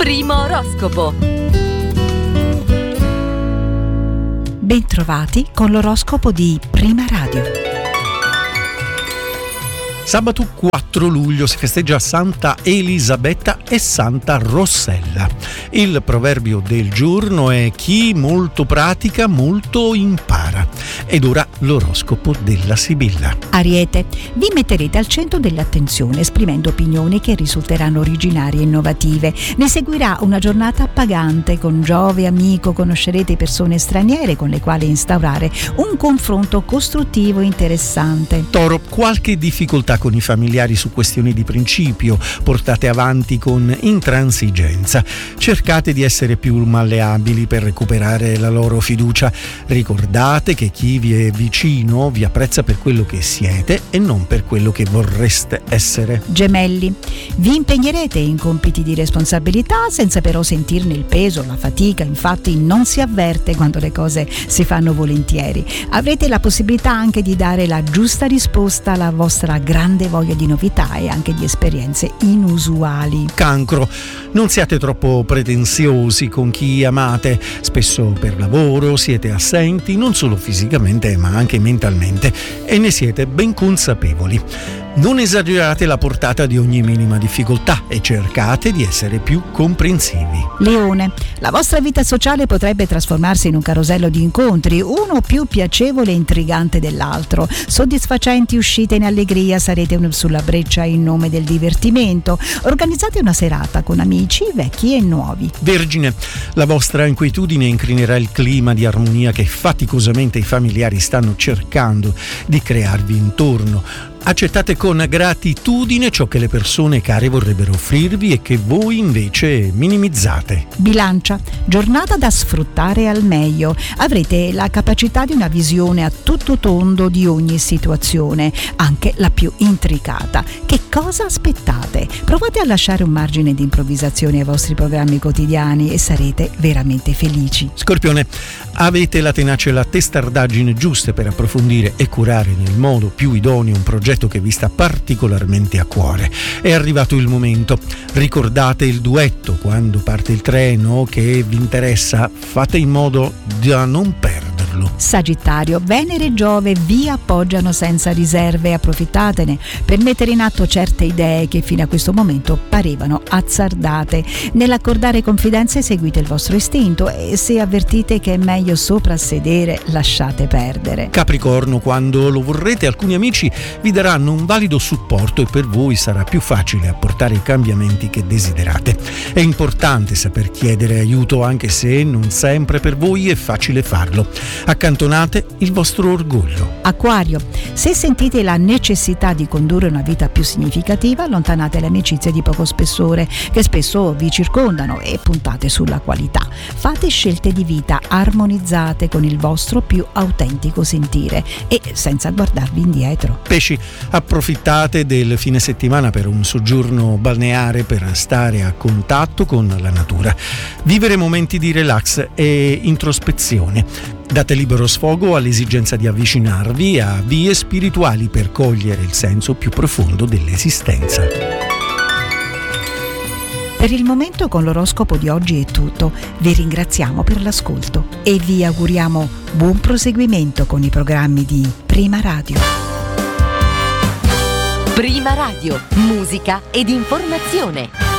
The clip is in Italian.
Primo oroscopo. Bentrovati con l'oroscopo di Prima Radio. Sabato 4 luglio si festeggia Santa Elisabetta e Santa Rossella. Il proverbio del giorno è: chi molto pratica molto impara. Ed ora l'oroscopo della Sibilla. Ariete, vi metterete al centro dell'attenzione esprimendo opinioni che risulteranno originarie e innovative. Ne seguirà una giornata appagante. Con Giove amico conoscerete persone straniere con le quali instaurare un confronto costruttivo e interessante. Toro, qualche difficoltà con i familiari su questioni di principio portate avanti con intransigenza. Cercate di essere più malleabili per recuperare la loro fiducia. Ricordate che chi vi è vicino vi apprezza per quello che siete e non per quello che vorreste essere. Gemelli, vi impegnerete in compiti di responsabilità senza però sentirne il peso, la fatica. Infatti non si avverte quando le cose si fanno volentieri. Avrete la possibilità anche di dare la giusta risposta alla vostra grande voglia di novità e anche di esperienze inusuali. Cancro, non siate troppo pretenziosi con chi amate. Spesso per lavoro siete assenti non solo fisicamente ma anche mentalmente e ne siete ben consapevoli. Non esagerate la portata di ogni minima difficoltà e cercate di essere più comprensivi. Leone, la vostra vita sociale potrebbe trasformarsi in un carosello di incontri, uno più piacevole e intrigante dell'altro. Soddisfacenti uscite in allegria, sarete sulla breccia in nome del divertimento. Organizzate una serata con amici, vecchi e nuovi. Vergine, la vostra inquietudine inclinerà il clima di armonia che faticosamente i familiari stanno cercando di crearvi intorno. Accettate con gratitudine ciò che le persone care vorrebbero offrirvi e che voi invece minimizzate. Bilancia, giornata da sfruttare al meglio. Avrete la capacità di una visione a tutto tondo di ogni situazione, anche la più intricata. Che cosa aspettate? Provate a lasciare un margine di improvvisazione ai vostri programmi quotidiani e sarete veramente felici. Scorpione, avete la tenacia e la testardaggine giuste per approfondire e curare nel modo più idoneo un progetto che vi sta particolarmente a cuore. È arrivato il momento. Ricordate il duetto quando parte il treno che vi interessa. Fate in modo da non perderlo. Sagittario, Venere e Giove vi appoggiano senza riserve. Approfittatene per mettere in atto certe idee che fino a questo momento parevano azzardate. Nell'accordare confidenze seguite il vostro istinto e se avvertite che è meglio soprassedere lasciate perdere. Capricorno, quando lo vorrete alcuni amici vi daranno un valido supporto e per voi sarà più facile apportare i cambiamenti che desiderate. È importante saper chiedere aiuto anche se non sempre per voi è facile farlo. Accantonate il vostro orgoglio. Acquario, se sentite la necessità di condurre una vita più significativa, allontanate le amicizie di poco spessore che spesso vi circondano e puntate sulla qualità. Fate scelte di vita armonizzate con il vostro più autentico sentire e senza guardarvi indietro. Pesci, approfittate del fine settimana per un soggiorno balneare per stare a contatto con la natura. Vivere momenti di relax e introspezione. Date libero sfogo all'esigenza di avvicinarvi a vie spirituali per cogliere il senso più profondo dell'esistenza. Per il momento con l'oroscopo di oggi è tutto. Vi ringraziamo per l'ascolto e vi auguriamo buon proseguimento con i programmi di Prima Radio. Prima Radio, musica ed informazione.